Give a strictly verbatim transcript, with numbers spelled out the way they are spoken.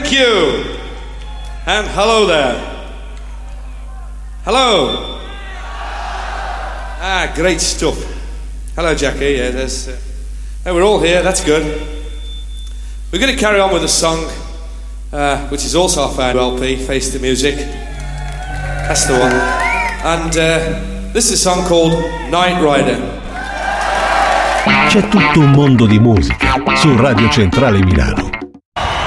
Thank you. And hello there. Hello. Ah, great stuff. Hello, Jackie. Yeah, there's. Uh, hey, we're all here. That's good. We're going to carry on with a song, uh, which is also off our L P, Face the Music. That's the one. And uh, this is a song called Night Rider. C'è tutto un mondo di musica su Radio Centrale Milano.